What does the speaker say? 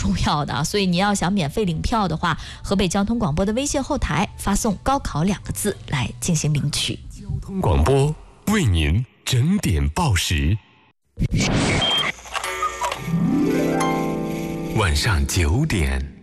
重要的啊，所以你要想免费领票的话，河北交通广播的微信后台发送高考2个字来进行领取。 交通广播为您整点报时，晚上9点。